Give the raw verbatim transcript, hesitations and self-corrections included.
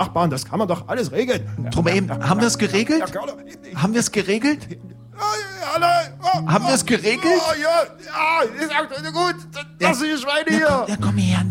Nachbarn, das kann man doch alles regeln. Drum eben, haben wir es geregelt? Ja, Kerle, Haben wir es geregelt? ja, ja, oh, Haben wir es geregelt? Oh, ja, ja, ist auch gut. Lass die Schweine Ja, hier. komm, ja, komm her.